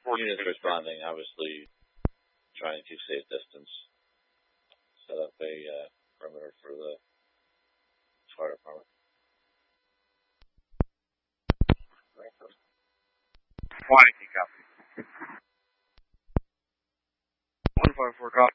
Units responding, obviously trying to keep safe distance. Set up a perimeter for the fire department. 20, copy. 154, copy.